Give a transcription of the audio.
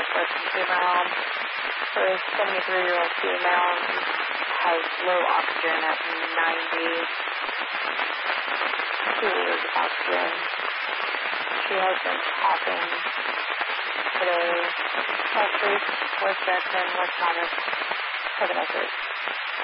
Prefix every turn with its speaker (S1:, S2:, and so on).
S1: Southwest Juvenile. So a 73-year-old female has low oxygen at 90 liters of oxygen. She has been coughing today. Last week, West Jackson, West Thomas, 706.